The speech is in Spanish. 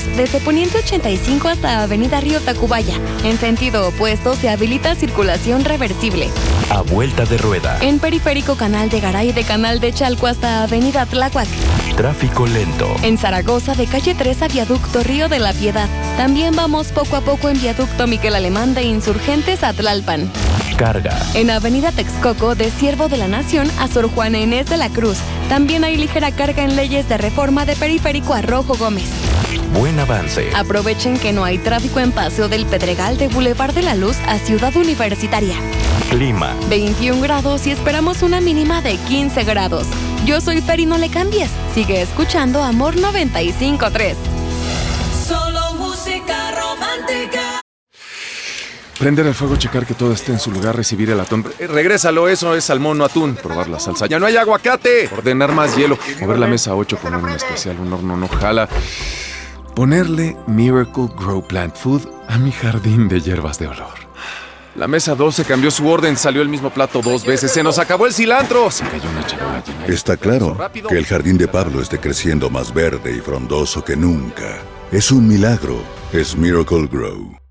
2 desde Poniente 85 hasta Avenida Río Tacubaya. En sentido opuesto se habilita circulación reversible. A vuelta de rueda. En Periférico Canal de Garay de Canal de Chalco hasta Avenida Tláhuac. Tráfico lento. En Zaragoza de calle 3 a Viaducto Río de la Piedad. También vamos poco a poco en Viaducto Miguel Alemán de Insurgentes a Tlalpan. Carga. En Avenida Texcoco de Siervo de la Nación a Sor Juana Inés de la Cruz. También hay ligera carga en Leyes de Reforma de Periférico a Rojo Gómez. Buen avance. Aprovechen que no hay tráfico en Paseo del Pedregal de Boulevard de la Luz a Ciudad Universitaria. Clima. 21 grados y esperamos una mínima de 15 grados. Yo soy Fer y no le cambies. Sigue escuchando Amor 95.3. Solo música romántica. Prender el fuego, checar que todo esté en su lugar, recibir el atún. Regrésalo, eso es salmón, no atún. Probar la salsa. ¡Ya no hay aguacate! Ordenar más hielo. Mover la mesa a 8, poner un especial, un horno no jala. Ponerle Miracle Grow Plant Food a mi jardín de hierbas de olor. La mesa 12 cambió su orden, salió el mismo plato 2 veces. ¡Se nos acabó el cilantro! Se cayó una charola llena de... Está claro que el jardín de Pablo esté creciendo más verde y frondoso que nunca. Es un milagro. Es Miracle Grow.